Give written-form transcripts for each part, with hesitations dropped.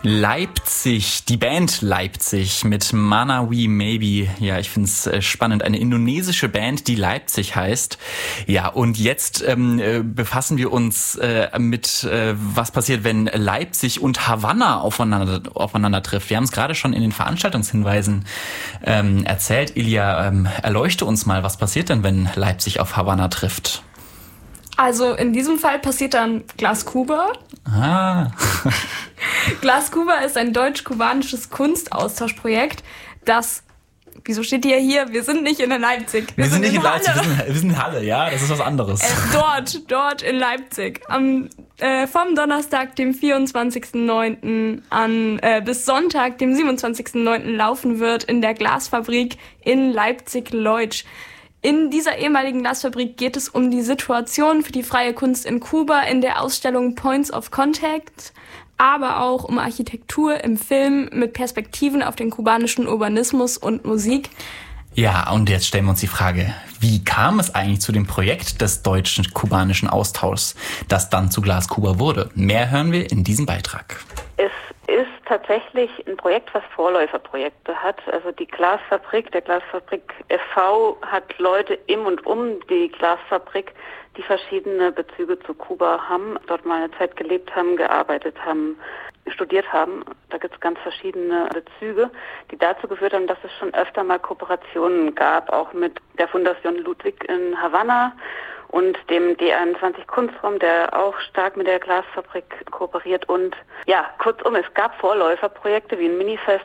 Leipzig, die Band Leipzig mit Mana We Maybe. Ja, ich finde es spannend. Eine indonesische Band, die Leipzig heißt. Ja, und jetzt befassen wir uns mit, was passiert, wenn Leipzig und Havanna aufeinander trifft. Wir haben es gerade schon in den Veranstaltungshinweisen erzählt. Ilja, erleuchte uns mal, was passiert denn, wenn Leipzig auf Havanna trifft? Also in diesem Fall passiert dann Glas Kuba. Ah. Glas Kuba ist ein deutsch-kubanisches Kunstaustauschprojekt, das, wieso steht ihr hier? Wir sind nicht in Leipzig. Wir sind nicht in Leipzig, wir sind in Halle, ja, das ist was anderes. Dort in Leipzig. Vom Donnerstag, dem 24.09. an bis Sonntag, dem 27.09. laufen wird in der Glasfabrik in Leipzig-Leutsch. In dieser ehemaligen Glasfabrik geht es um die Situation für die freie Kunst in Kuba in der Ausstellung Points of Contact, aber auch um Architektur im Film mit Perspektiven auf den kubanischen Urbanismus und Musik. Ja, und jetzt stellen wir uns die Frage, wie kam es eigentlich zu dem Projekt des deutschen-kubanischen Austauschs, das dann zu Glas Kuba wurde? Mehr hören wir in diesem Beitrag. Es ist tatsächlich ein Projekt, was Vorläuferprojekte hat. Also die Glasfabrik, der Glasfabrik e.V. hat Leute im und um die Glasfabrik, die verschiedene Bezüge zu Kuba haben, dort mal eine Zeit gelebt haben, gearbeitet haben, studiert haben. Da gibt es ganz verschiedene Bezüge, die dazu geführt haben, dass es schon öfter mal Kooperationen gab, auch mit der Fundation Ludwig in Havanna und dem D21 Kunstraum, der auch stark mit der Glasfabrik kooperiert. Und ja, kurzum, es gab Vorläuferprojekte wie ein Minifest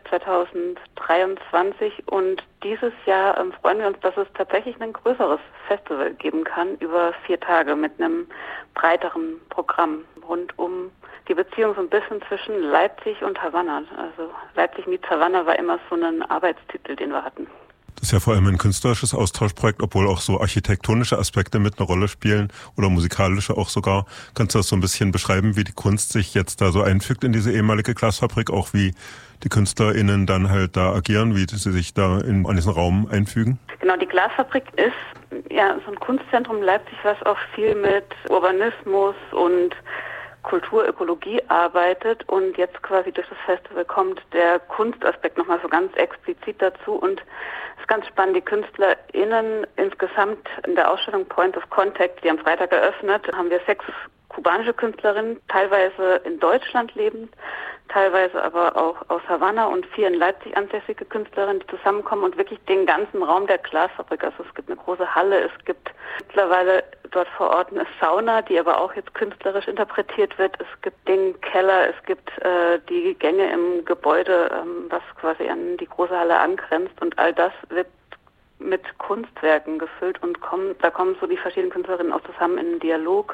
2023 und dieses Jahr freuen wir uns, dass es tatsächlich ein größeres Festival geben kann über 4 Tage mit einem breiteren Programm rund um die Beziehung so ein bisschen zwischen Leipzig und Havanna. Also Leipzig meets Havanna war immer so ein Arbeitstitel, den wir hatten. Das ist ja vor allem ein künstlerisches Austauschprojekt, obwohl auch so architektonische Aspekte mit eine Rolle spielen oder musikalische auch sogar. Kannst du das so ein bisschen beschreiben, wie die Kunst sich jetzt da so einfügt in diese ehemalige Glasfabrik, auch wie die KünstlerInnen dann halt da agieren, wie sie sich da an diesen Raum einfügen? Genau, die Glasfabrik ist ja so ein Kunstzentrum Leipzig, was auch viel mit Urbanismus und Kulturökologie arbeitet und jetzt quasi durch das Festival kommt der Kunstaspekt nochmal so ganz explizit dazu und es ist ganz spannend, die KünstlerInnen insgesamt in der Ausstellung Point of Contact, die am Freitag eröffnet, haben wir 6 kubanische Künstlerinnen, teilweise in Deutschland lebend, teilweise aber auch aus Havanna und 4 in Leipzig ansässige Künstlerinnen, die zusammenkommen und wirklich den ganzen Raum der Glasfabrik, also es gibt eine große Halle, es gibt mittlerweile dort vor Ort eine Sauna, die aber auch jetzt künstlerisch interpretiert wird, es gibt den Keller, es gibt die Gänge im Gebäude, was quasi an die große Halle angrenzt und all das wird mit Kunstwerken gefüllt und da kommen so die verschiedenen Künstlerinnen auch zusammen in einen Dialog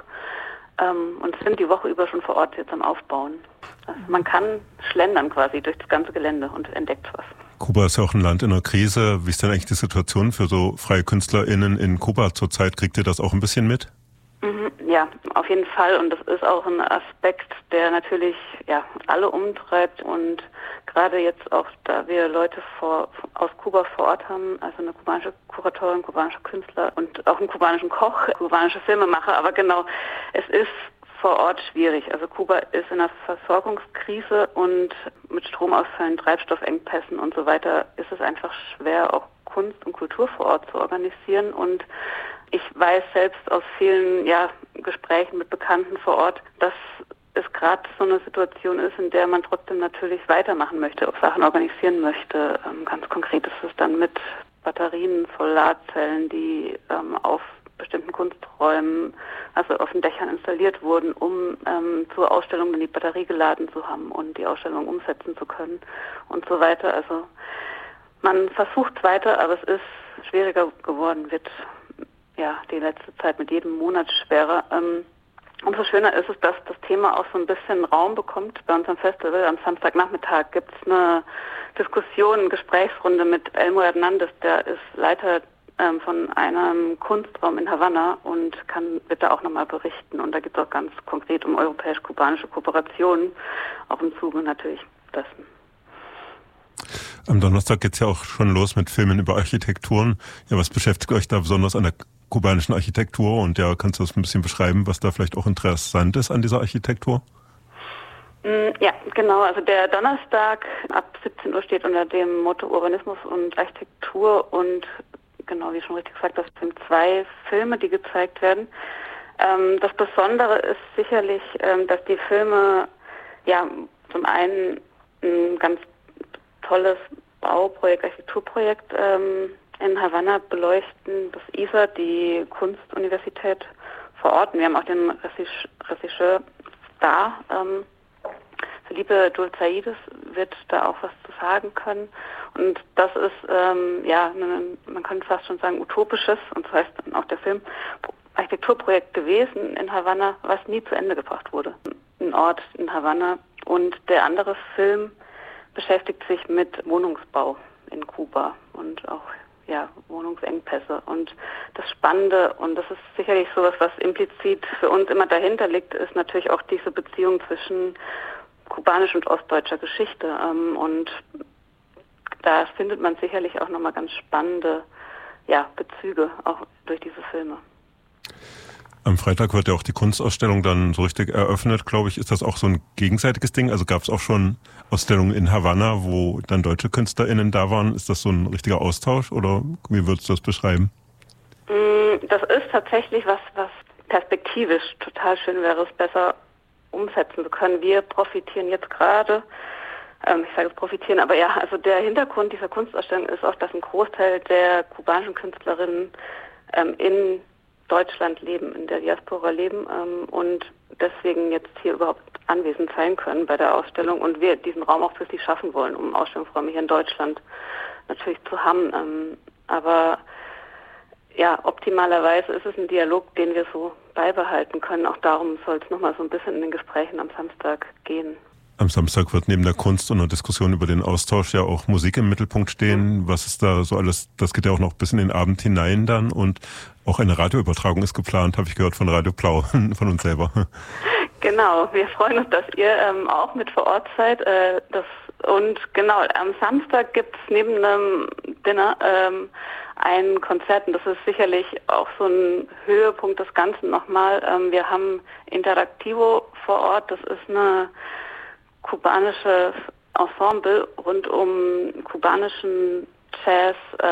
und sind die Woche über schon vor Ort jetzt am Aufbauen. Also man kann schlendern quasi durch das ganze Gelände und entdeckt was. Kuba ist ja auch ein Land in einer Krise. Wie ist denn eigentlich die Situation für so freie KünstlerInnen in Kuba zurzeit? Kriegt ihr das auch ein bisschen mit? Ja, auf jeden Fall. Und das ist auch ein Aspekt, der natürlich alle umtreibt. Und gerade jetzt auch, da wir Leute aus Kuba vor Ort haben, also eine kubanische Kuratorin, kubanische Künstler und auch einen kubanischen Koch, kubanische Filmemacher. Aber genau, es ist vor Ort schwierig. Also Kuba ist in einer Versorgungskrise und mit Stromausfällen, Treibstoffengpässen und so weiter ist es einfach schwer, auch Kunst und Kultur vor Ort zu organisieren. Und ich weiß selbst aus vielen Gesprächen mit Bekannten vor Ort, dass es gerade so eine Situation ist, in der man trotzdem natürlich weitermachen möchte, auch Sachen organisieren möchte. Ganz konkret ist es dann mit Batterien, Solarzellen, die auf bestimmten Kunsträumen, also auf den Dächern installiert wurden, um zur Ausstellung dann die Batterie geladen zu haben und die Ausstellung umsetzen zu können und so weiter. Also man versucht weiter, aber es ist schwieriger geworden, wird die letzte Zeit mit jedem Monat schwerer. Umso schöner ist es, dass das Thema auch so ein bisschen Raum bekommt. Bei uns am Festival am Samstagnachmittag gibt es eine Diskussion, eine Gesprächsrunde mit Elmo Hernandez, der ist Leiter von einem Kunstraum in Havanna und wird da auch nochmal berichten. Und da geht es auch ganz konkret um europäisch-kubanische Kooperationen, auch im Zuge natürlich dessen. Am Donnerstag geht's ja auch schon los mit Filmen über Architekturen. Ja, was beschäftigt euch da besonders an der kubanischen Architektur? Und kannst du das ein bisschen beschreiben, was da vielleicht auch interessant ist an dieser Architektur? Ja, genau. Also der Donnerstag ab 17 Uhr steht unter dem Motto Urbanismus und Architektur und genau, wie schon richtig gesagt, das sind 2 Filme, die gezeigt werden. Das Besondere ist sicherlich, dass die Filme ja zum einen ein ganz tolles Bauprojekt, Architekturprojekt in Havanna beleuchten, das ISA, die Kunstuniversität vor Ort. Und wir haben auch den Regisseur da. Felipe Dulzaides wird da auch was zu sagen können. Und das ist, man kann fast schon sagen, utopisches, und das heißt dann auch der Film, Architekturprojekt gewesen in Havanna, was nie zu Ende gebracht wurde. Ein Ort in Havanna. Und der andere Film beschäftigt sich mit Wohnungsbau in Kuba und auch Wohnungsengpässe. Und das Spannende, und das ist sicherlich sowas, was implizit für uns immer dahinter liegt, ist natürlich auch diese Beziehung zwischen kubanisch und ostdeutscher Geschichte. Und da findet man sicherlich auch nochmal ganz spannende Bezüge, auch durch diese Filme. Am Freitag wird ja auch die Kunstausstellung dann so richtig eröffnet, glaube ich. Ist das auch so ein gegenseitiges Ding? Also gab es auch schon Ausstellungen in Havanna, wo dann deutsche KünstlerInnen da waren? Ist das so ein richtiger Austausch oder wie würdest du das beschreiben? Das ist tatsächlich was perspektivisch total schön wäre, es besser umsetzen zu können. Wir profitieren jetzt gerade, ich sage profitieren, aber also der Hintergrund dieser Kunstausstellung ist auch, dass ein Großteil der kubanischen Künstlerinnen in Deutschland leben, in der Diaspora leben und deswegen jetzt hier überhaupt anwesend sein können bei der Ausstellung und wir diesen Raum auch für sie schaffen wollen, um Ausstellungsräume hier in Deutschland natürlich zu haben. Aber optimalerweise ist es ein Dialog, den wir so beibehalten können. Auch darum soll es nochmal so ein bisschen in den Gesprächen am Samstag gehen. Am Samstag wird neben der Kunst und der Diskussion über den Austausch ja auch Musik im Mittelpunkt stehen. Was ist da so alles? Das geht ja auch noch bis in den Abend hinein dann und auch eine Radioübertragung ist geplant, habe ich gehört von Radio Blau, von uns selber. Genau, wir freuen uns, dass ihr auch mit vor Ort seid. Und genau, am Samstag gibt es neben einem Dinner ein Konzert und das ist sicherlich auch so ein Höhepunkt des Ganzen nochmal. Wir haben Interactivo vor Ort, das ist eine kubanisches Ensemble rund um kubanischen Jazz,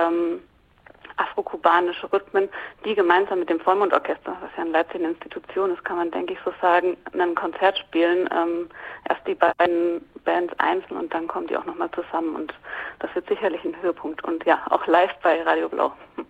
afrokubanische Rhythmen, die gemeinsam mit dem Vollmondorchester, was ja in Leipzig eine Institution ist, kann man denke ich so sagen, ein Konzert spielen. Erst die beiden Bands einzeln und dann kommen die auch nochmal zusammen und das wird sicherlich ein Höhepunkt und auch live bei Radio Blau.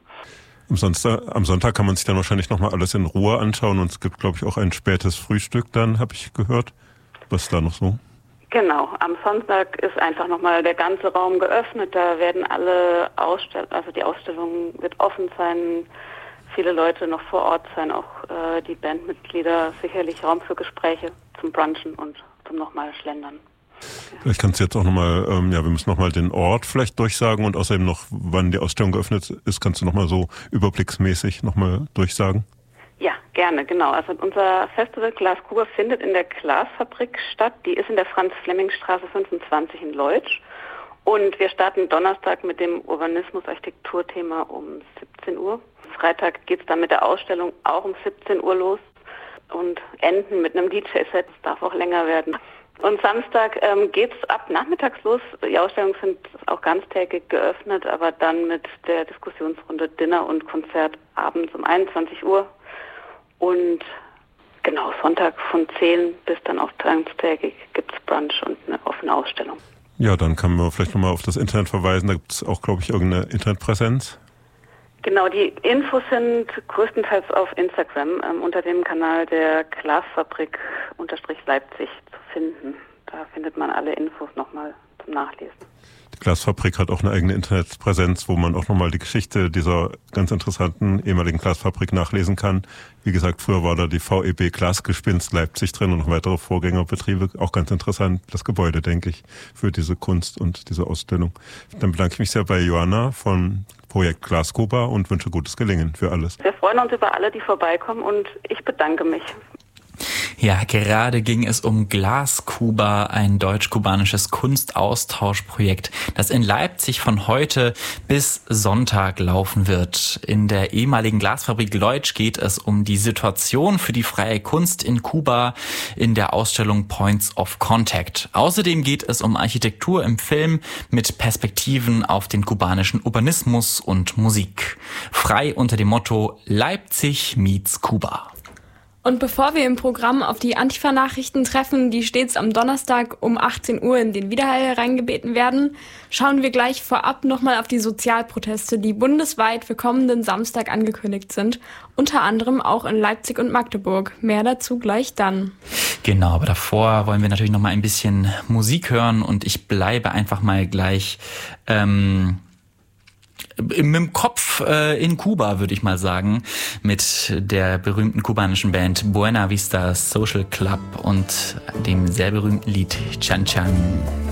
Am Sonntag kann man sich dann wahrscheinlich nochmal alles in Ruhe anschauen und es gibt glaube ich auch ein spätes Frühstück dann, habe ich gehört. Was ist da noch so? Genau, am Sonntag ist einfach nochmal der ganze Raum geöffnet, da werden alle die Ausstellung wird offen sein, viele Leute noch vor Ort sein, auch die Bandmitglieder, sicherlich Raum für Gespräche zum Brunchen und zum nochmal Schlendern. Vielleicht kannst du jetzt auch nochmal, wir müssen nochmal den Ort vielleicht durchsagen und außerdem noch, wann die Ausstellung geöffnet ist, kannst du nochmal so überblicksmäßig nochmal durchsagen? Ja, gerne, genau. Also unser Festival Glas Kuba findet in der Glasfabrik statt. Die ist in der Franz-Flemming-Straße 25 in Leutsch. Und wir starten Donnerstag mit dem Urbanismus-Architektur-Thema um 17 Uhr. Freitag geht es dann mit der Ausstellung auch um 17 Uhr los und enden mit einem DJ-Set. Das darf auch länger werden. Und Samstag geht's ab nachmittags los. Die Ausstellungen sind auch ganztägig geöffnet, aber dann mit der Diskussionsrunde Dinner und Konzert abends um 21 Uhr. Und genau, Sonntag von 10 bis dann auch ganztägig gibt's Brunch und eine offene Ausstellung. Ja, dann kann man vielleicht nochmal auf das Internet verweisen. Da gibt's auch, glaube ich, irgendeine Internetpräsenz. Genau, die Infos sind größtenteils auf Instagram unter dem Kanal der Glasfabrik_Leipzig zu finden. Da findet man alle Infos nochmal zum Nachlesen. Die Glasfabrik hat auch eine eigene Internetpräsenz, wo man auch nochmal die Geschichte dieser ganz interessanten ehemaligen Glasfabrik nachlesen kann. Wie gesagt, früher war da die VEB Glasgespinst Leipzig drin und noch weitere Vorgängerbetriebe. Auch ganz interessant, das Gebäude, denke ich, für diese Kunst und diese Ausstellung. Dann bedanke ich mich sehr bei Joanna von Projekt Glas Kuba und wünsche gutes Gelingen für alles. Wir freuen uns über alle, die vorbeikommen und ich bedanke mich. Ja, gerade ging es um Glaskuba, ein deutsch-kubanisches Kunstaustauschprojekt, das in Leipzig von heute bis Sonntag laufen wird. In der ehemaligen Glasfabrik Leutsch geht es um die Situation für die freie Kunst in Kuba in der Ausstellung Points of Contact. Außerdem geht es um Architektur im Film mit Perspektiven auf den kubanischen Urbanismus und Musik. Frei unter dem Motto Leipzig meets Kuba. Und bevor wir im Programm auf die Antifa-Nachrichten treffen, die stets am Donnerstag um 18 Uhr in den Widerhall hereingebeten werden, schauen wir gleich vorab nochmal auf die Sozialproteste, die bundesweit für kommenden Samstag angekündigt sind, unter anderem auch in Leipzig und Magdeburg. Mehr dazu gleich dann. Genau, aber davor wollen wir natürlich nochmal ein bisschen Musik hören und ich bleibe einfach mal gleich mit dem Kopf in Kuba, würde ich mal sagen, mit der berühmten kubanischen Band Buena Vista Social Club und dem sehr berühmten Lied Chan Chan.